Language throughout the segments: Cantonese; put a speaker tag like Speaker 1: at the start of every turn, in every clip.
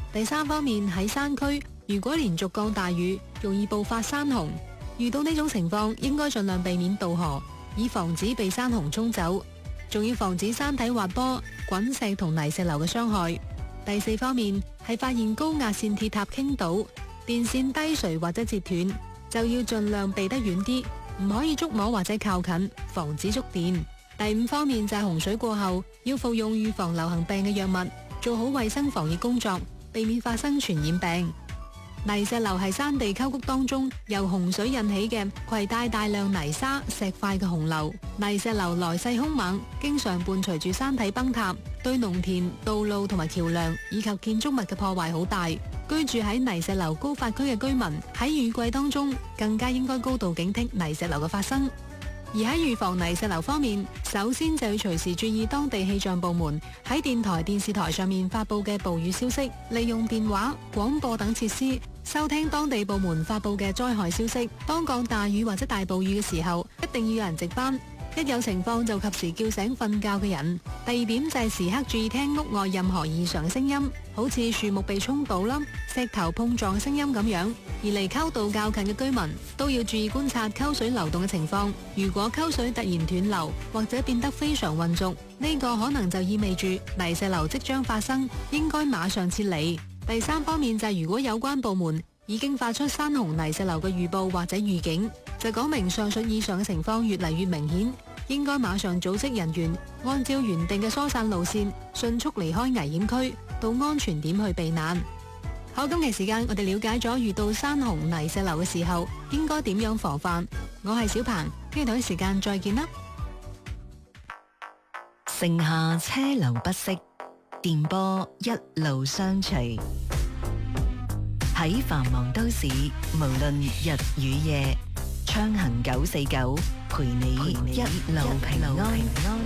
Speaker 1: 第三方面，喺山區，如果連續降大雨，容易暴發山洪。遇到呢種情況，應該盡量避免渡河，以防止被山洪沖走。仲要防止山體滑坡、滾石同泥石流嘅傷害。第四方面係發現高壓線鐵塔傾倒、電線低垂或者截斷，就要盡量避得遠啲，唔可以觸摸或者靠近，防止觸電。第五方面就係洪水過後要服用預防流行病嘅藥物，做好衛生防疫工作，避免發生傳染病。泥石流係山地溝谷當中由洪水引起嘅攜帶大量泥沙、石塊嘅洪流。泥石流來勢兇猛，經常伴隨住山體崩塌，對農田、道路同埋橋樑以及建築物嘅破壞好大。居住喺泥石流高發區嘅居民喺雨季當中更加應該高度警惕泥石流嘅發生。而喺預防泥石流方面，首先就要隨時注意當地氣象部門喺電台、電視台上面發佈嘅暴雨消息，利用電話、廣播等設施收聽當地部門發佈嘅災害消息。當降大雨或者大暴雨嘅時候，一定要有人值班，一有情況就及時叫醒瞓覺嘅人。第二點就係時刻注意聽屋外任何異常嘅聲音，好似樹木被沖倒啦、石頭碰撞嘅聲音咁樣。而離溝道較近嘅居民都要注意觀察溝水流動嘅情況。如果溝水突然斷流或者變得非常渾濁，呢個可能就意味住泥石流即將發生，應該馬上撤離。第三方面就係如果有關部門已經發出山洪泥石流嘅預報或者預警，就講明上述以上嘅情況越嚟越明顯，應該馬上組織人員按照原定嘅疏散路線，迅速離開危險區，到安全點去避難。好，今期時間我哋了解咗遇到山洪泥石流嘅時候應該點樣防範。我係小鵬，聽日同一時間再見啦。
Speaker 2: 盛夏車流不息，電波一路相隨。喺繁忙都市，無論日與夜，暢行949陪你一路平安。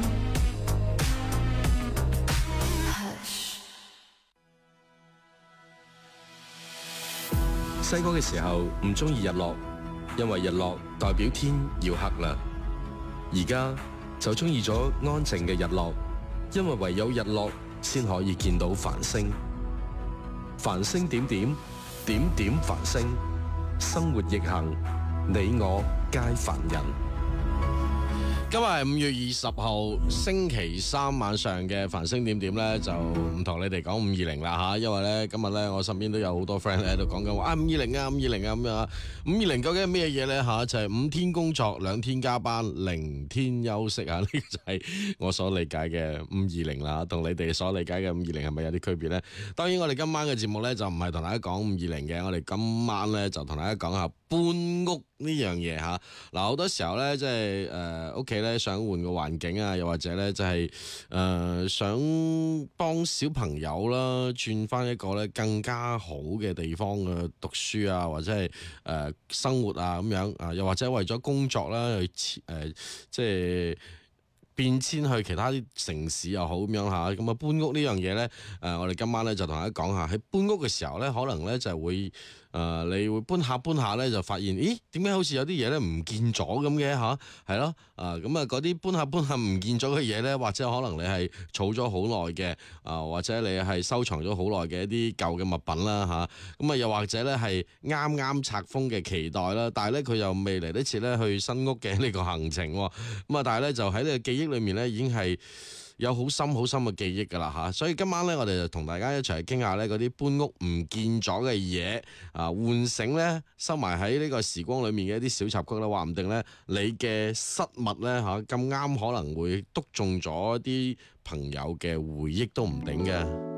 Speaker 3: 細個嘅時候唔中意日落，因為日落代表天要黑啦。而家就中意咗安靜嘅日落，因為唯有日落先可以見到繁星。繁星點點，點點繁星，生活逆行，你我皆凡人。
Speaker 4: 今日係5月20號星期三晚上嘅繁星點點咧，就唔同你哋講520啦吓，因為咧今日咧我身邊都有好多 friend 喺度講緊話520啊520啊咁樣。520究竟係咩嘢咧吓？就係5天工作2天加班0天休息啊！呢個就係我所理解嘅520啦，同你哋所理解嘅520係咪有啲區別咧？當然我哋今晚嘅節目咧就唔係同大家講520嘅，我哋今晚咧就同大家講下搬屋呢樣嘢吓。嗱，好多時候咧即係屋企咧想換個環境啊，又或者咧就係想幫小朋友啦轉翻一個咧更加好嘅地方嘅讀書啊，或者係生活啊咁樣啊，又或者為咗工作啦去即係變遷去其他啲城市又好咁樣嚇，咁啊搬屋呢樣嘢咧我哋今晚咧就同大家講下喺搬屋嘅時候咧，可能咧就係會你會搬下咧就發現，咦點解好似有啲嘢咧唔見咗咁嘅嚇？係咯咁啊嗰啲搬下唔見咗嘅嘢咧，或者可能你係儲咗好耐嘅或者你係收藏咗好耐嘅一啲舊嘅物品啦嚇，咁啊又或者咧係啱啱拆封嘅期待啦，但係咧佢又未嚟得切咧去新屋嘅呢個行程喎，咁啊但係咧就喺呢個記憶裏面咧已經係有好深嘅記憶㗎啦嚇，所以今晚咧我哋就同大家一齊傾下咧嗰啲搬屋唔見咗嘅嘢喚醒咧收埋喺呢個時光裏面嘅一啲小插曲啦，話唔定咧你嘅失物咧咁啱可能會篤中咗一啲朋友嘅回憶都唔定嘅。